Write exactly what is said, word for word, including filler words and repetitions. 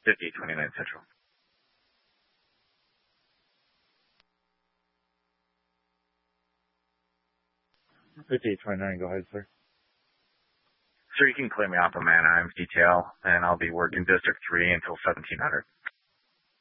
fifty-eight twenty-nine Central. fifty-eight twenty-nine, go ahead, sir. Sir, you can clear me off of Man Island's detail, and I'll be working District three until seventeen hundred.